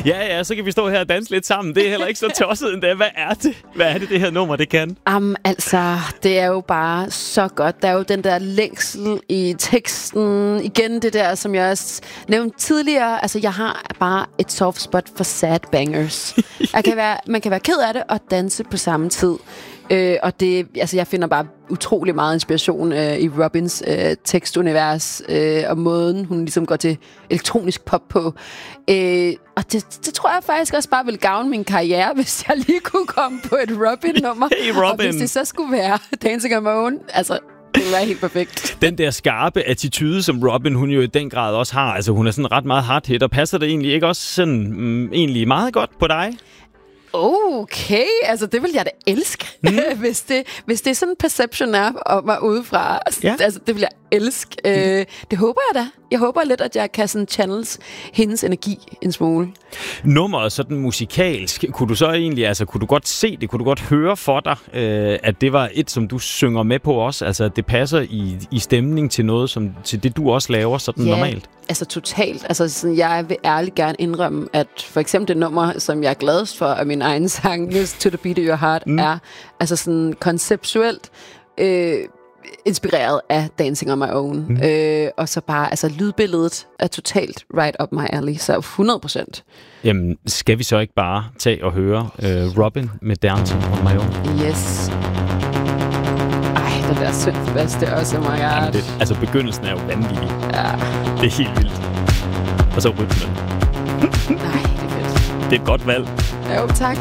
Ja, så kan vi stå her og danse lidt sammen. Det er heller ikke så tosset endda. Hvad er det her nummer, det kan? Altså, det er jo bare så godt. Der er jo den der længsel i teksten. Igen det der, som jeg også nævnte tidligere. Altså, jeg har bare et soft spot for sad bangers. Man kan være ked af det og danse på samme tid. Og det, altså jeg finder bare utrolig meget inspiration i Robins tekstunivers og måden, hun ligesom går til elektronisk pop på. Og det tror jeg faktisk også bare vil gavne min karriere, hvis jeg lige kunne komme på et Robin-nummer. Hey, Robin. Og hvis det så skulle være Dancing on My Own, altså... Det vil være helt perfekt. Den der skarpe attitude, som Robin, hun jo i den grad også har, altså hun er sådan ret meget hardhit, og passer det egentlig ikke også sådan egentlig meget godt på dig? Okay, altså det vil jeg da elske, hvis det er sådan en perception er om mig udefra. Ja. Altså det vil jeg elske. Det håber jeg da. Jeg håber lidt, at jeg kan sådan channels hendes energi en smule. Nummeret sådan musikalsk, kunne du så egentlig, altså kunne du godt se det, kunne du godt høre for dig, at det var et, som du synger med på også, altså at det passer i stemning til noget, til det du også laver sådan normalt? Altså totalt. Altså sådan, jeg vil ærligt gerne indrømme, at for eksempel det nummer, som jeg er gladest for af min egen sang, Just to the Beat of Your Heart, er altså sådan konceptuelt inspireret af Dancing on My Own. Og så bare, altså lydbilledet er totalt right up my alley, så 100%. Jamen, skal vi så ikke bare tage og høre Robin med Dancing on My Own? Yes. Ej, den der synthbass, det er også, oh my god. Jamen, altså begyndelsen er jo vanvittig. Ja. Det er helt vildt. Og så rytmen. Nej, det er fedt. Det er et godt valg. Jo, tak.